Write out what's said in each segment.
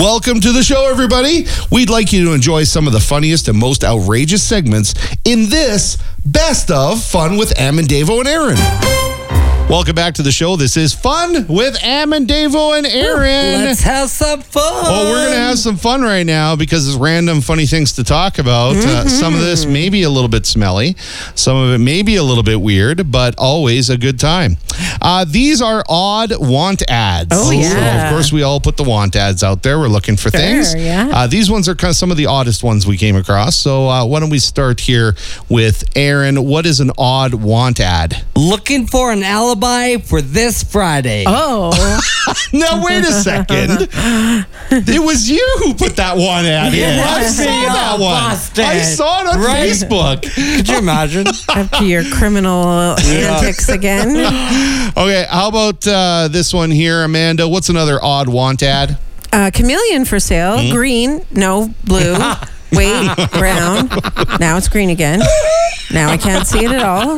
Welcome to the show, everybody. We'd like you to enjoy some of the funniest and most outrageous segments in this Best of Fun with Am and Davo and Aaron. Welcome back to the show. This is Fun with Am and Davo and Aaron. Let's have some fun. Oh, we're going to have some fun right now because it's random funny things to talk about. Some of this may be a little bit smelly. Some of it may be a little bit weird, but always a good time. These are odd want ads. Oh, yeah. So, of course, we all put the want ads out there. We're looking for things. Yeah. These ones are kind of some of the oddest ones we came across. So why don't we start here with Aaron. What is an odd want ad? Looking for an alibi for this Friday. Oh. Now, wait a second. It was you who put that one ad in. I saw that one. Busted. I saw it on Facebook. Could you imagine? Up to your criminal antics again. Okay, how about this one here, Amanda? What's another odd want ad? Chameleon for sale. Green. No, blue. Wait, brown. Now it's green again. Now I can't see it at all.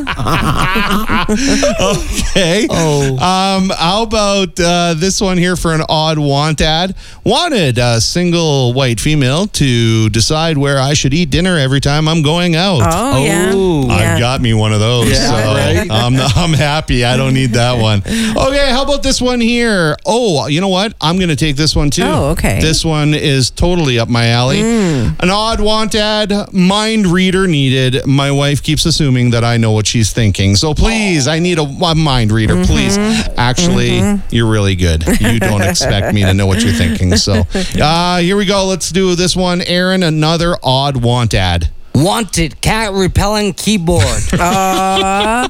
Okay. How about this one here for an odd want ad? Wanted a single white female to decide where I should eat dinner every time I'm going out. Oh, yeah. I've got me one of those. Yeah, so right. I'm happy. I don't need that one. Okay, how about this one here? Oh, you know what? I'm going to take this one too. Oh, okay. This one is totally up my alley. An odd want ad, mind reader needed. My wife keeps assuming that I know what she's thinking. So please, I need a mind reader, please. Actually, you're really good. You don't expect me to know what you're thinking. So here we go. Let's do this one. Aaron, another odd want ad. Wanted cat repelling keyboard. Right? Right?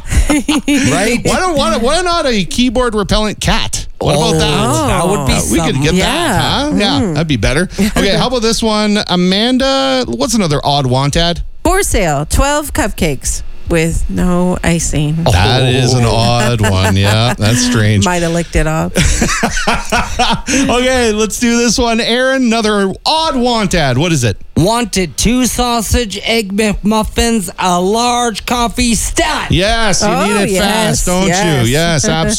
Why not a keyboard repellent cat? What about that? That would be We could get that, huh? Yeah, that'd be better. Okay, how about this one? Amanda, what's another odd want ad? For sale. 12 cupcakes with no icing. That is an odd one. Yeah, that's strange. Might have licked it off. Okay, let's do this one. Aaron, another odd want ad. What is it? Wanted 2 sausage, egg McMuffins, a large coffee stat. Yes, you need it fast, don't you? Yes, absolutely.